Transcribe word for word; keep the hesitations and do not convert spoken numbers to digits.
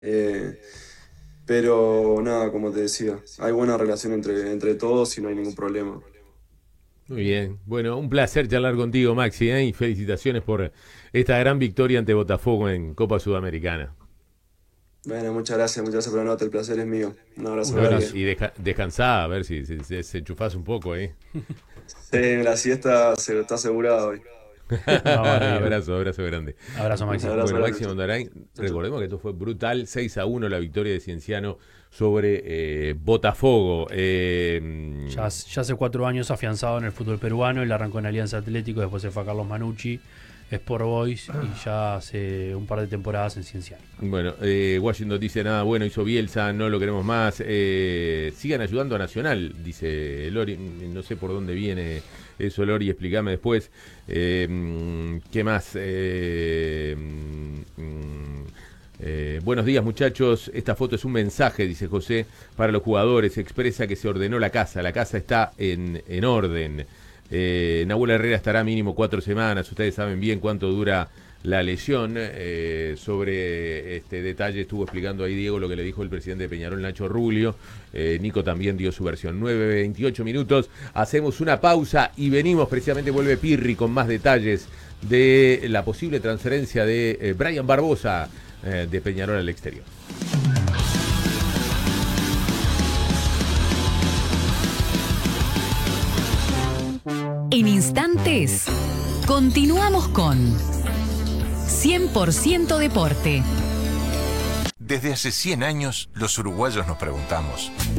Eh, pero nada, como te decía, hay buena relación entre, entre todos y no hay ningún problema. Muy bien. Bueno, un placer charlar contigo, Maxi, ¿eh? Y felicitaciones por esta gran victoria ante Botafogo en Copa Sudamericana. Bueno, muchas gracias, muchas gracias por la nota, el placer es mío. Un abrazo Un Bueno, grande. abrazo. y deja, descansá, a ver si se si, si, si enchufás un poco ahí. Sí, la siesta se, está asegurada hoy. Más vale, viejo. Abrazo, abrazo grande. Abrazo, Un Maxi. abrazo Bueno, grande. Máximo Andarain, Chau, chau. recordemos que esto fue brutal, seis a uno la victoria de Cienciano sobre eh, Botafogo. Eh, Ya, ya hace cuatro años afianzado en el fútbol peruano. Él arrancó en Alianza Atlético, después se fue a Carlos Manucci, Sport Boys y ya hace un par de temporadas en Cienciano. bueno, eh, Washington dice nada bueno, hizo Bielsa, no lo queremos más. Eh, sigan ayudando a Nacional, dice Lori. No sé por dónde viene eso, Lori, explícame después. Eh, ¿Qué más? Eh, mm, Eh, buenos días muchachos, esta foto es un mensaje, dice José, para los jugadores, expresa que se ordenó la casa, la casa está en, en orden. Eh, Nahuel Herrera estará mínimo cuatro semanas, ustedes saben bien cuánto dura la lesión. Eh, sobre este detalle estuvo explicando ahí Diego lo que le dijo el presidente de Peñarol, Nacho Rulio. Eh, Nico también dio su versión. nueve veintiocho minutos, hacemos una pausa y venimos, precisamente vuelve Pirri con más detalles de la posible transferencia de eh, Brian Barbosa eh, de Peñarol al exterior. En instantes, continuamos con cien por ciento Deporte. Desde hace cien años, los uruguayos nos preguntamos,